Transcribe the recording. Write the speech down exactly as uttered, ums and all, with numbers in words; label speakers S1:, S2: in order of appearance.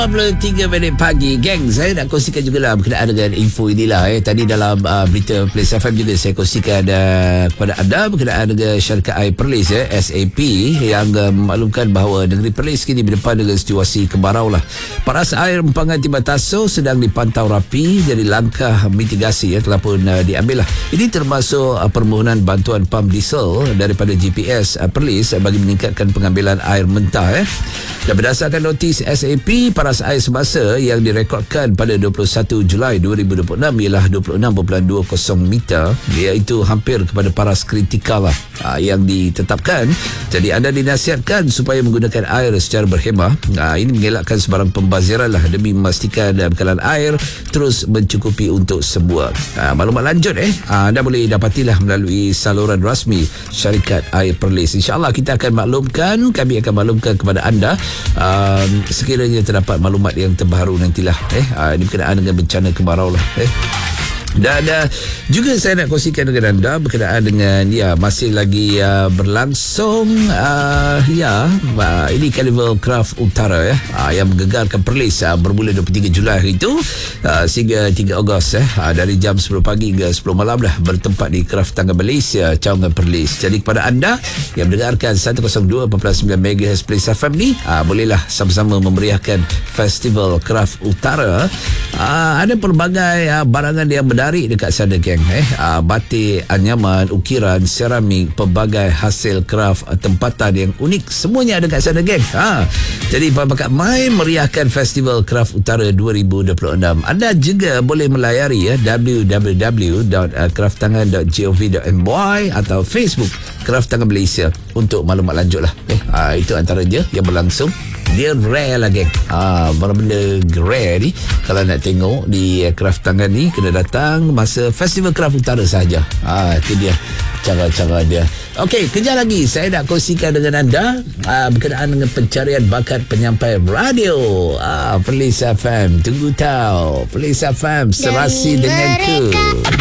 S1: tiga minit pagi, geng. Saya nak kongsikan juga lah berkenaan dengan info inilah eh. Tadi dalam uh, berita Perlis F M juga saya kongsikan uh, kepada anda berkenaan dengan syarikat air Perlis eh, S A P, yang uh, memaklumkan bahawa negeri Perlis kini berdepan dengan situasi kemarau lah. Paras air empangan Timah-Tasur sedang dipantau rapi, jadi langkah mitigasi ya, telah pun uh, diambil lah. Ini termasuk uh, permohonan bantuan pam diesel daripada G P S uh, Perlis uh, bagi meningkatkan pengambilan air mentah eh. Dan berdasarkan notis S A P, paras air semasa yang direkodkan pada dua puluh satu Julai dua ribu dua puluh enam ialah dua puluh enam perpuluhan dua kosong meter, iaitu hampir kepada paras kritikal lah aa, yang ditetapkan. Jadi anda dinasihatkan supaya menggunakan air secara berhemah. Aa, ini mengelakkan sebarang pembaziran lah demi memastikan aa, bekalan air terus mencukupi untuk semua. Aa, maklumat lanjut eh aa, anda boleh dapatilah melalui saluran rasmi syarikat air Perlis. InsyaAllah kita akan maklumkan, kami akan maklumkan kepada anda Um, sekiranya terdapat maklumat yang terbaru nantilah eh uh, ini berkenaan dengan bencana kemarau lah eh. Dan uh, juga saya nak kongsikan dengan anda berkenaan dengan ya masih lagi uh, berlangsung uh, ya uh, ini Carnival Craft Utara ya uh, yang menggegarkan Perlis uh, bermula dua puluh tiga Julai hari itu uh, sehingga tiga Ogos eh uh, dari jam sepuluh pagi hingga sepuluh malam dah, bertempat di Craft Tangan Malaysia, Cawangan Perlis. Jadi kepada anda yang mendengarkan seratus dua perpuluhan sembilan megahertz Perlis F M ni, uh, bolehlah sama-sama memeriahkan Festival Craft Utara. Uh, ada pelbagai uh, barangan yang dari dekat sana geng eh uh, batik, anyaman, ukiran, seramik, pelbagai hasil kraft uh, tempatan yang unik, semuanya ada dekat sana geng. Ha. Jadi bakat main meriahkan Festival Craft Utara dua ribu dua puluh enam. Anda juga boleh melayari ya w w w dot craft tangan dot gov dot m y atau Facebook Craft Tangan Malaysia untuk maklumat lanjut lah. Eh, uh, itu antara dia yang berlangsung. Dia rare lah geng. Ah, benda rare ni kalau nak tengok di uh, craft tangan ni kena datang masa Festival Craft Utara saja. Ah, itu dia cara-cara dia. Okey, kejap lagi saya nak kongsikan dengan anda uh, berkenaan dengan pencarian bakat penyampai radio. Ah, Perlis F M. Tunggu tahu. Perlis F M serasi dengan ke.